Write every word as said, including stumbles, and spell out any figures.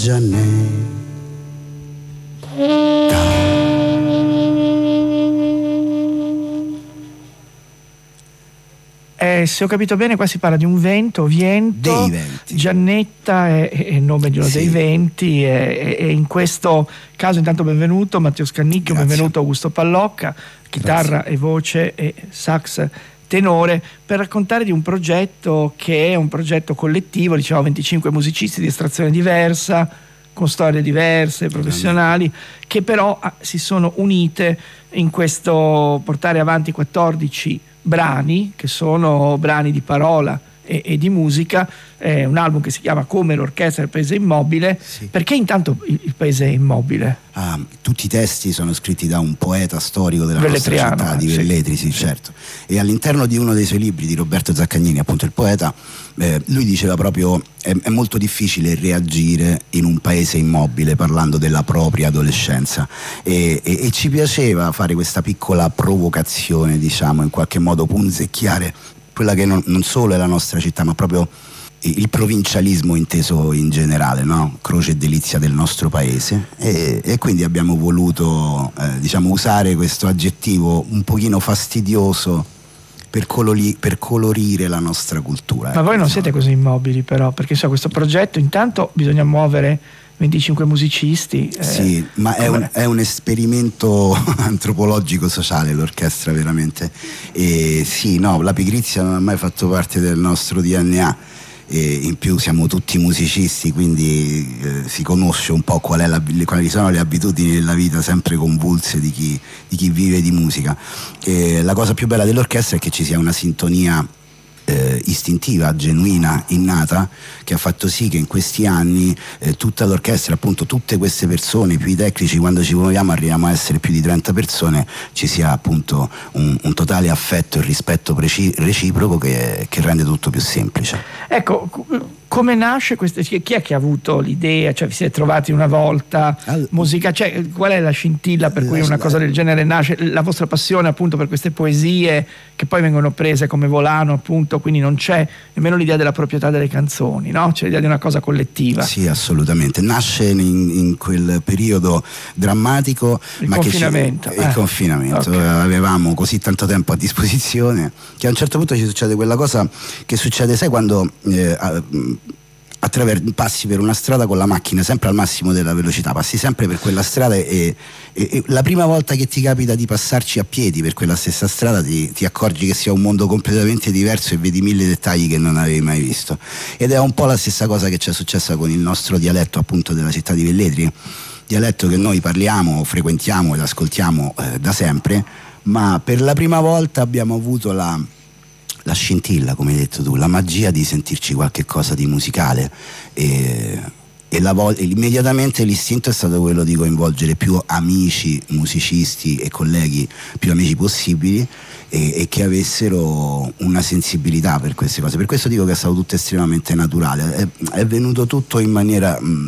Giannetta. Eh, se ho capito bene, qua si parla di un vento, viento, dei venti. Giannetta è, è il nome di uno Sì. dei venti, e, e in questo caso intanto benvenuto Matteo Scannicchio, Grazie. benvenuto Augusto Pallocca, chitarra Grazie. e voce e sax tenore, per raccontare di un progetto che è un progetto collettivo, diciamo venticinque musicisti di estrazione diversa, con storie diverse, professionali, che però ah, si sono unite in questo portare avanti quattordici brani, che sono brani di parola e, e di musica, è un album che si chiama Come l'orchestra del paese immobile. Sì. Perché intanto il, il paese è immobile? Ah, tutti i testi sono scritti da un poeta storico della nostra Velletriano, città, di eh, sì. Velletri, sì, Sì. certo. E all'interno di uno dei suoi libri, di Roberto Zaccagnini, appunto il poeta, eh, lui diceva proprio è, è molto difficile reagire in un paese immobile parlando della propria adolescenza, e, e, e ci piaceva fare questa piccola provocazione, diciamo, in qualche modo punzecchiare quella che non, non solo è la nostra città, ma proprio il provincialismo inteso in generale, no? Croce e delizia del nostro paese, e, e quindi abbiamo voluto eh, diciamo usare questo aggettivo un pochino fastidioso per, colori, per colorire la nostra cultura. Ma ecco, voi non diciamo. siete così immobili, però, perché so, questo progetto intanto bisogna muovere venticinque musicisti. eh, Sì, ma è un, è un esperimento antropologico sociale l'orchestra, veramente. E sì, no, la pigrizia non ha mai fatto parte del nostro D N A. E in più siamo tutti musicisti, quindi eh, si conosce un po' qual è la, quali sono le abitudini della vita sempre convulse di chi, di chi vive di musica. E la cosa più bella dell'orchestra è che ci sia una sintonia eh, istintiva, genuina, innata, che ha fatto sì che in questi anni eh, tutta l'orchestra, appunto tutte queste persone, più i tecnici, quando ci muoviamo arriviamo a essere più di trenta persone, ci sia appunto un, un totale affetto e rispetto preci- reciproco che, che rende tutto più semplice. Ecco, come nasce questa, chi è che ha avuto l'idea? Cioè vi siete trovati una volta, All- musica, cioè qual è la scintilla per cui La- una cosa del genere nasce? La vostra passione appunto per queste poesie che poi vengono prese come volano, appunto, quindi non c'è nemmeno l'idea della proprietà delle canzoni, no? C'è l'idea di una cosa collettiva. Sì, assolutamente. Nasce in, in quel periodo drammatico, Il ma confinamento, che ci, eh. il confinamento. Ok. Avevamo così tanto tempo a disposizione che a un certo punto ci succede quella cosa che succede, sai, quando eh, a- attraver- passi per una strada con la macchina sempre al massimo della velocità, passi sempre per quella strada e, e, e la prima volta che ti capita di passarci a piedi per quella stessa strada ti, ti accorgi che sia un mondo completamente diverso e vedi mille dettagli che non avevi mai visto. Ed è un po' la stessa cosa che ci è successa con il nostro dialetto, appunto, della città di Velletri, dialetto che noi parliamo, frequentiamo ed ascoltiamo eh, da sempre, ma per la prima volta abbiamo avuto la la scintilla, come hai detto tu, la magia di sentirci qualche cosa di musicale, e, e, la vo- e immediatamente l'istinto è stato quello di coinvolgere più amici, musicisti e colleghi, più amici possibili, e, e che avessero una sensibilità per queste cose. Per questo dico che è stato tutto estremamente naturale, è, è venuto tutto in maniera mh,